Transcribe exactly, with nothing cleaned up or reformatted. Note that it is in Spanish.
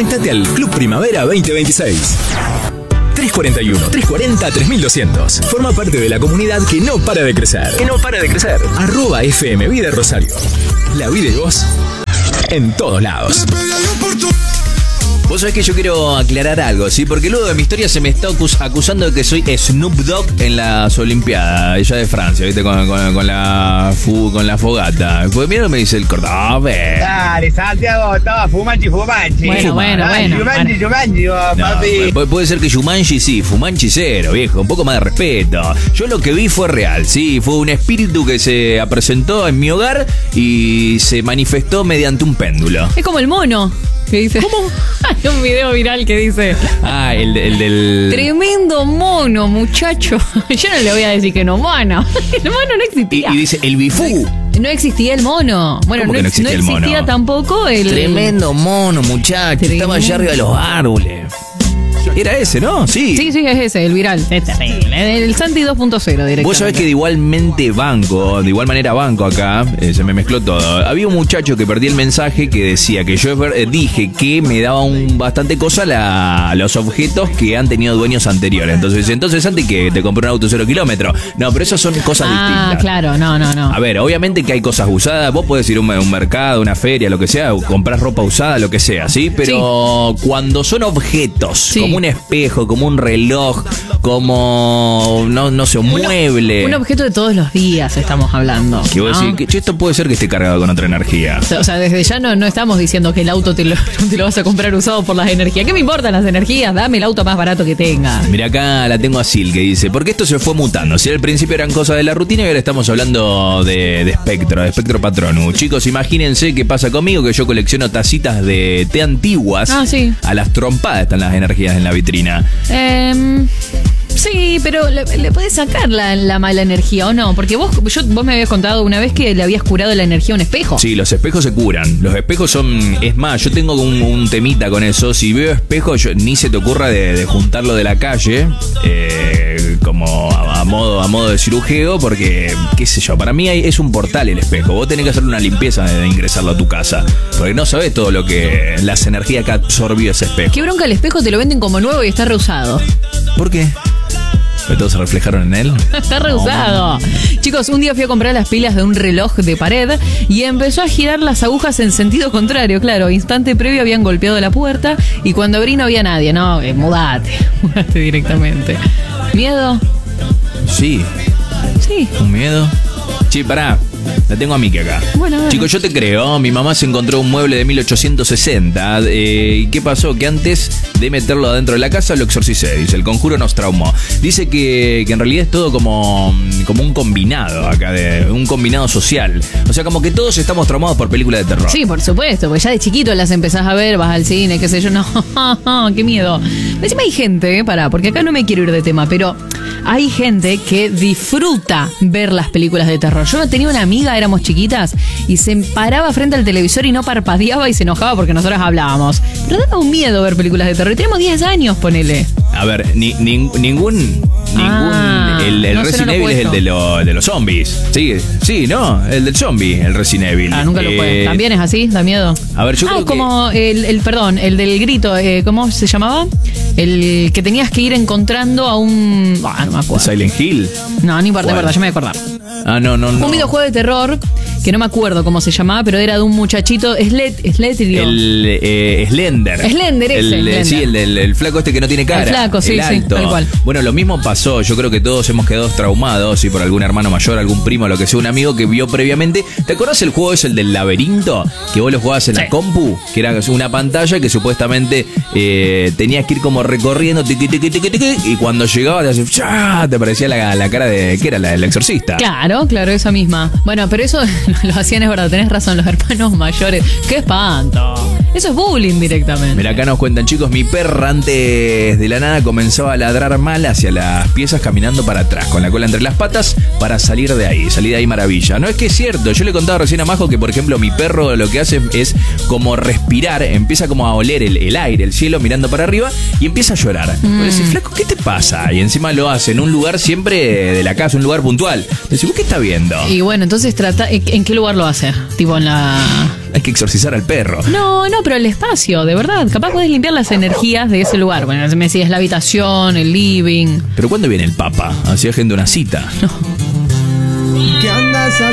Conectate al Club Primavera veinte veintiséis. tres cuarenta y uno, tres cuarenta, tres mil doscientos. Forma parte de la comunidad que no para de crecer. Que no para de crecer. Arroba F M Vida Rosario. La vida y vos en todos lados. Vos sabés que yo quiero aclarar algo, ¿sí? Porque luego de mi historia se me está acus- acusando de que soy Snoop Dogg en las Olimpiadas, ella de Francia, ¿viste? Con, con, con, la, fu- con la fogata. Pues mira lo que me dice el Cordobés. Dale, Santiago, estaba fumanchi, fumanchi. Bueno, bueno, bueno. Fumanchi, fumanchi, papi. No, puede ser que Yumanji sí, Fumanchi cero, viejo, un poco más de respeto. Yo lo que vi fue real, sí, fue un espíritu que se presentó en mi hogar y se manifestó mediante un péndulo. Es como el mono. ¿Qué dice? ¿Cómo? Hay un video viral que dice: Ah, el, el del... tremendo mono, muchacho. Yo no le voy a decir que no, mono. El mono no Y, existía. y dice, el bifú. No existía el mono. Bueno, ¿Cómo no, que no ex- existía no el mono? existía tampoco el... Tremendo mono, muchacho. Tremendo. Estaba allá arriba de los árboles. Era ese, ¿no? Sí. Sí, sí, es ese, el viral. Es terrible. El Santi dos punto cero directamente. Vos sabés que de igualmente banco, de igual manera banco acá, eh, se me mezcló todo. Había un muchacho que perdí el mensaje que decía que yo eh, dije que me daba un bastante cosa la, los objetos que han tenido dueños anteriores. Entonces, entonces Santi, que te compró un auto cero kilómetro. No, pero esas son cosas Ah, distintas. claro, no, no, no. A ver, obviamente que hay cosas usadas. Vos podés ir a un, un mercado, una feria, lo que sea, comprar ropa usada, lo que sea, ¿sí? Pero cuando son objetos, Sí. como un espejo, como un reloj, como, no, no sé, un mueble. Un objeto de todos los días estamos hablando. Que vos ¿no? decís, que che, esto puede ser que esté cargado con otra energía. O sea, desde ya no, no estamos diciendo que el auto te lo, te lo vas a comprar usado por las energías. ¿Qué me importan las energías? Dame el auto más barato que tenga. Mira, acá la tengo a Sil, que dice, porque esto se fue mutando. Si al principio eran cosas de la rutina y ahora estamos hablando de, de espectro, de espectro patronu. Chicos, imagínense qué pasa conmigo, que yo colecciono tacitas de té antiguas. Ah, sí. A las trompadas están las energías en la vitrina. Eh, sí, pero le, le podés sacar la, la mala energía, ¿o no? Porque vos, yo, vos me habías contado una vez que le habías curado la energía a un espejo. Sí, los espejos se curan. Los espejos son... Es más, yo tengo un, un temita con eso. Si veo espejos, yo, ni se te ocurra de, de juntarlo de la calle, eh, como a, a modo a modo de cirujeo, porque, qué sé yo, para mí hay- es un portal el espejo. Vos tenés que hacer una limpieza de, de ingresarlo a tu casa. Porque no sabés todo lo que... Las energías que absorbió ese espejo. Qué bronca, el espejo te lo venden como nuevo y está reusado. ¿Por qué? ¿Pero todos se reflejaron en él? Está reusado. Chicos, un día fui a comprar las pilas de un reloj de pared y empezó a girar las agujas en sentido contrario. Claro, instante previo habían golpeado la puerta y cuando abrí no había nadie. No, eh, mudate, mudate directamente. ¿Miedo? Sí. Sí. ¿Un miedo? Sí, pará. La tengo a Miki acá. Bueno, bueno. Chicos, yo te creo. Mi mamá se encontró un mueble de mil ochocientos sesenta. Eh, ¿Y qué pasó? Que antes de meterlo adentro de la casa lo exorcicé. Dice, el conjuro nos traumó. Dice que, que en realidad es todo como, como un combinado acá, de un combinado social. O sea, como que todos estamos traumados por películas de terror. Sí, por supuesto, porque ya de chiquito las empezás a ver, vas al cine, qué sé yo, no, qué miedo. Encima hay gente, eh, pará, porque acá no me quiero ir de tema, pero hay gente que disfruta ver las películas de terror. Yo tenía una amiga, éramos chiquitas, y se paraba frente al televisor y no parpadeaba y se enojaba porque nosotros hablábamos. Pero daba un miedo ver películas de terror, y tenemos diez años, ponele. A ver, ni, ni- ningún... Ah, ningún el el no sé, Resident no lo Evil es el cuento. de, lo- de los zombies. Sí, sí, ¿no? El del zombie, el Resident Evil. Ah, nunca lo Eh, puedo. ¿También es así? ¿Da miedo? A ver, yo ah, creo que- como el, el, perdón, el del grito, eh, ¿cómo se llamaba? El que tenías que ir encontrando a un... Ah, no me acuerdo. Silent Hill. No, no importa, ¿Cuál? es verdad, yo me voy a acordar. Ah, no, no, no. Un videojuego de terror que no me acuerdo cómo se llamaba, pero era de un muchachito, Sled, Sledrio. El eh, Slender. Slender, ese, El, eh, Slender. Sí, el, del- el flaco este que no tiene cara. El flaco, sí, el sí, alto. tal cual. Bueno, lo mismo pasó. Yo creo que todos hemos quedado traumados, y por algún hermano mayor, algún primo, lo que sea, un amigo que vio previamente. ¿Te acordás el juego ese, el del laberinto? Que vos lo jugabas en Sí. la compu, que era una pantalla que supuestamente eh, tenías que ir como recorriendo, tiqui, tiqui, tiqui, tiqui, y cuando llegabas te, hacía, ¡chá! Te parecía la, la cara de... ¿Qué era? La del exorcista. Claro, claro, esa misma. Bueno, pero eso lo hacían, es verdad, tenés razón, los hermanos mayores. ¡Qué espanto! Eso es bullying directamente. Mira, acá nos cuentan, chicos, mi perra antes de la nada comenzaba a ladrar mal hacia las piezas caminando para atrás, con la cola entre las patas para salir de ahí, salir de ahí maravilla. No es que es cierto, yo le contaba recién a Majo que, por ejemplo, mi perro lo que hace es como respirar, empieza como a oler el, el aire, el cielo mirando para arriba y empieza a llorar. Mm. Le decís, flaco, ¿qué te pasa? Y encima lo hace en un lugar siempre de la casa, un lugar puntual. Decís, ¿vos qué está viendo? Y bueno, entonces trata, ¿en qué lugar lo hace? Tipo en la... Hay que exorcizar al perro. No, no, pero el espacio, de verdad. Capaz podés limpiar las energías de ese lugar. Bueno, me decís la habitación, el living. ¿Pero cuándo viene el Papa? Así agenda una cita. No. ¿Qué andas